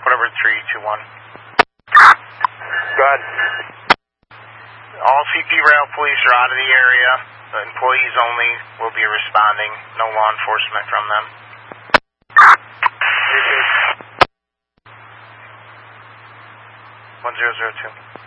Whatever 321. Go ahead. All CP Rail police are out of the area. The employees only will be responding. No law enforcement from them. 1002.